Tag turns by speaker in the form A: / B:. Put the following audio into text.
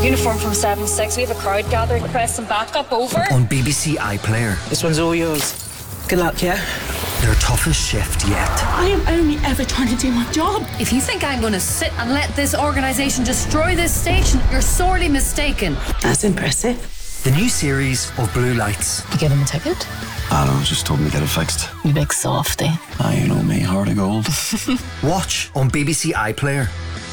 A: Uniform from 7-6. We have a crowd gathering. Request some backup. Over.
B: On BBC iPlayer.
C: This one's all yours. Good luck, yeah?
B: Their toughest shift yet.
D: I am only ever trying to do my job.
E: If you think I'm going to sit and let this organisation destroy this station, you're sorely mistaken.
D: That's impressive.
B: The new series of Blue Lights.
F: You give him a ticket?
G: Alan just told me to get it fixed.
F: You big softy.
G: You know me, heart of gold.
B: Watch on BBC iPlayer.